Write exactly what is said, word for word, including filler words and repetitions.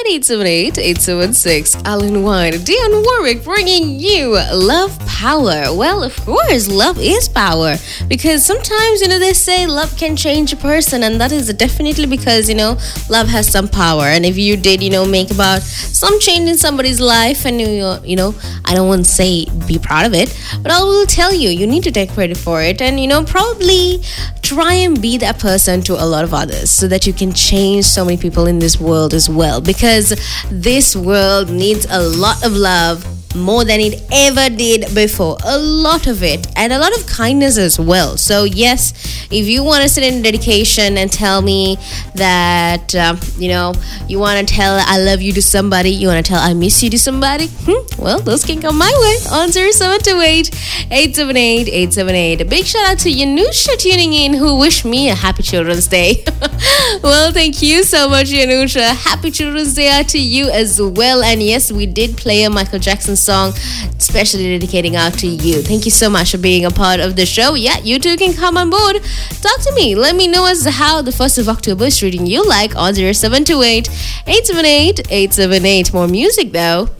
eight seven eight, eight seven six. Alan White, Dionne Warwick bringing you Love Power. Well, of course, love is power. Because sometimes, you know, they say love can change a person. And that is definitely because, you know, love has some power. And if you did, you know, make about some change in somebody's life and, you, you know, I don't want to say be proud of it. But I will tell you, you need to take credit for it. And, you know, probably try and be that person to a lot of others so that you can change so many people in this world as well, because this world needs a lot of love more than it ever did before. A lot of it, and a lot of kindness as well. So yes, if you want to sit in dedication and tell me that um, you know, you want to tell I love you to somebody, you want to tell I miss you to somebody, hmm, well, those can come my way on zero seven two eight, eight seven eight, eight seven eight. A big shout out to Yanusha tuning in, who wished me a happy Children's Day. Well, thank you so much, Yanusha. Happy Children's Day out to you as well. And yes, we did play a Michael Jackson song, especially dedicating out to you. Thank you so much for being a part of the show. Yeah, you too can come on board. Talk to me. Let me know as to how the first of October is treating you like on zero seven two eight, eight seven eight, eight seven eight. More music though.